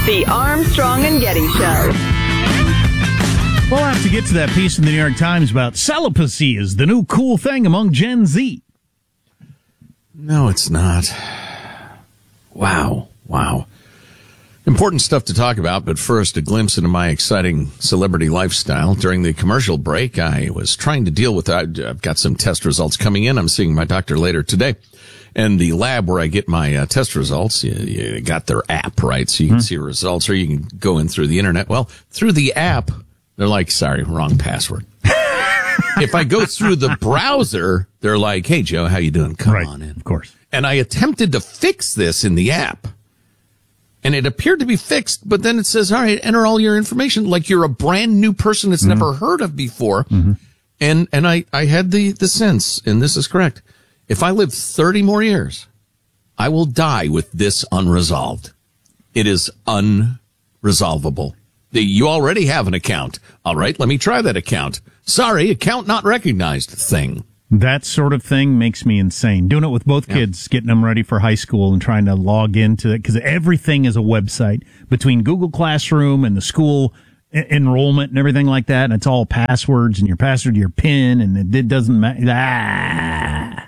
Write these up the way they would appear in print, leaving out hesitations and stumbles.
The Armstrong and Getty Show. We'll have to get to that piece in the New York Times about celibacy is the new cool thing among Gen Z. No, it's not. Wow. Important stuff to talk about, but first, a glimpse into my exciting celebrity lifestyle. During the commercial break, I was trying to deal with that. I've got some test results coming in. I'm seeing my doctor later today. And the lab where I get my test results, you got their app, right? So you can see results, or you can go in through the internet. Well, through the app, they're like, sorry, wrong password. If I go through the browser, they're like, hey, Joe, how you doing? Come on in. Of course. And I attempted to fix this in the app. And it appeared to be fixed, but then it says, all right, enter all your information like you're a brand new person that's never heard of before. And I had the sense, and this is correct, if I live 30 more years, I will die with this unresolved. It is unresolvable. You already have an account. All right, let me try that account. Sorry, account not recognized thing. That sort of thing makes me insane. Doing it with both kids, getting them ready for high school and trying to log into it, because everything is a website between Google Classroom and the school enrollment and everything like that. And it's all passwords and your password, your PIN, and it doesn't matter.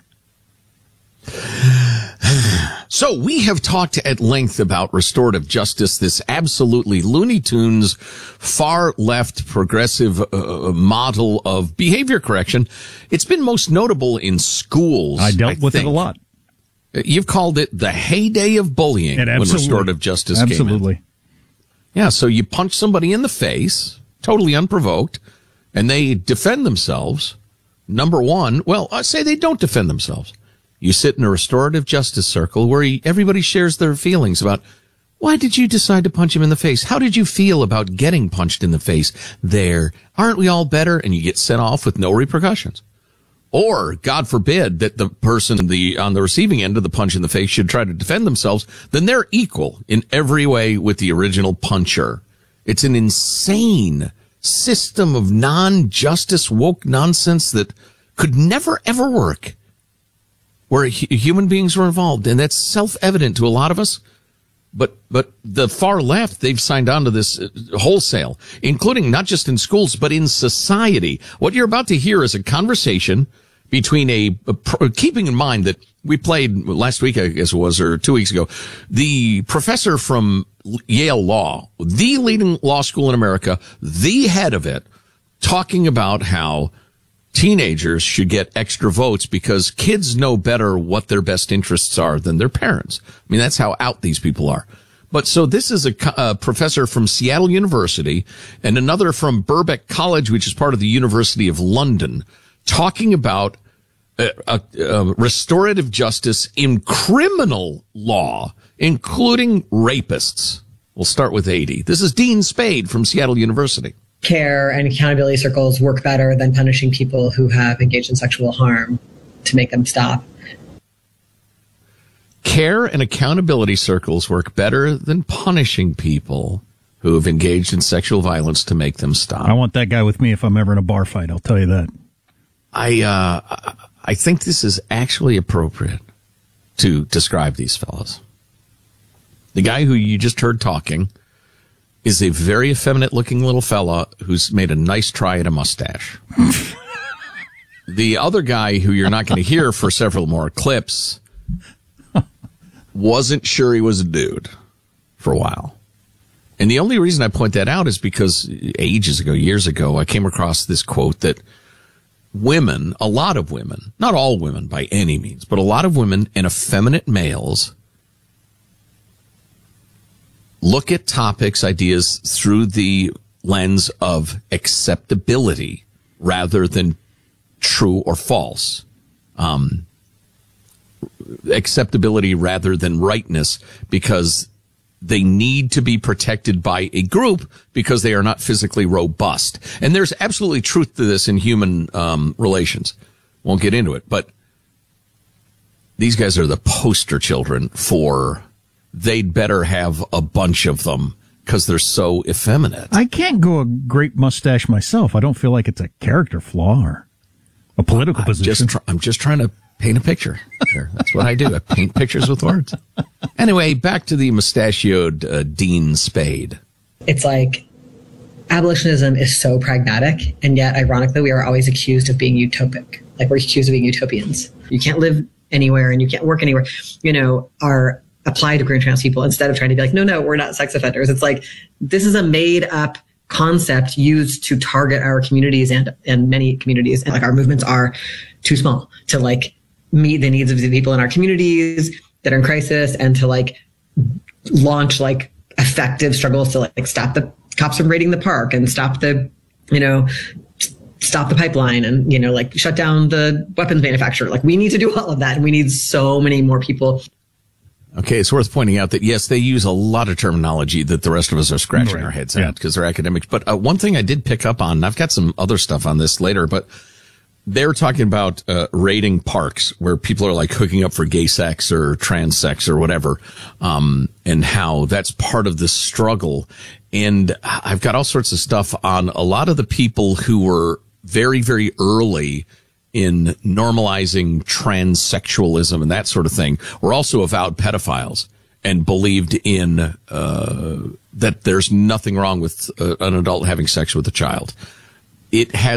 So we have talked at length about restorative justice, this absolutely Looney Tunes, far-left progressive model of behavior correction. It's been most notable in schools. I dealt with it a lot. You've called it the heyday of bullying when restorative justice came in. Yeah, so you punch somebody in the face, totally unprovoked, and they defend themselves. Number one, well, I say they don't defend themselves. You sit in a restorative justice circle where everybody shares their feelings about, why did you decide to punch him in the face? How did you feel about getting punched in the face? There, aren't we all better? And you get sent off with no repercussions. Or, God forbid, that the person on the receiving end of the punch in the face should try to defend themselves, then they're equal in every way with the original puncher. It's an insane system of non-justice woke nonsense that could never, ever work, where human beings were involved. And that's self-evident to a lot of us. But the far left, they've signed on to this wholesale, including not just in schools, but in society. What you're about to hear is a conversation between keeping in mind that we played last week, I guess it was, or 2 weeks ago, the professor from Yale Law, the leading law school in America, the head of it, talking about how teenagers should get extra votes because kids know better what their best interests are than their parents. I mean, that's how out these people are. But so this is a professor from Seattle University and another from Birkbeck College, which is part of the University of London, talking about restorative justice in criminal law, including rapists. We'll start with 80. This is Dean Spade from Seattle University. Care and accountability circles work better than punishing people who have engaged in sexual harm to make them stop. Care and accountability circles work better than punishing people who have engaged in sexual violence to make them stop. I want that guy with me if I'm ever in a bar fight, I'll tell you that. I think this is actually appropriate to describe these fellows. The guy who you just heard talking is a very effeminate-looking little fella who's made a nice try at a mustache. The other guy, who you're not going to hear for several more clips, wasn't sure he was a dude for a while. And the only reason I point that out is because years ago, I came across this quote that women, a lot of women, not all women by any means, but a lot of women and effeminate males look at topics, ideas through the lens of acceptability rather than true or false. Acceptability rather than rightness, because they need to be protected by a group because they are not physically robust. And there's absolutely truth to this in human relations. Won't get into it, but these guys are the poster children for they'd better have a bunch of them because they're so effeminate. I can't go a great mustache myself. I don't feel like it's a character flaw or a political position. I'm just trying to Paint a picture. That's what I do. I paint pictures with words. Anyway, back to the mustachioed Dean Spade. It's like abolitionism is so pragmatic, and yet, ironically, we are always accused of being utopic. Like, we're accused of being utopians. You can't live anywhere and you can't work anywhere. Our apply to queer and trans people, instead of trying to be like, no, we're not sex offenders. It's like, this is a made up concept used to target our communities and many communities. And like, our movements are too small to like meet the needs of the people in our communities that are in crisis, and to like launch like effective struggles to like stop the cops from raiding the park and stop the pipeline and, like shut down the weapons manufacturer. Like, we need to do all of that. And we need so many more people. Okay, it's worth pointing out that, yes, they use a lot of terminology that the rest of us are scratching our heads at because they're academics. But one thing I did pick up on, and I've got some other stuff on this later, but they're talking about raiding parks where people are like hooking up for gay sex or trans sex or whatever, and how that's part of the struggle. And I've got all sorts of stuff on a lot of the people who were very, very early in normalizing transsexualism and that sort of thing were also avowed pedophiles and believed in that there's nothing wrong with an adult having sex with a child. It has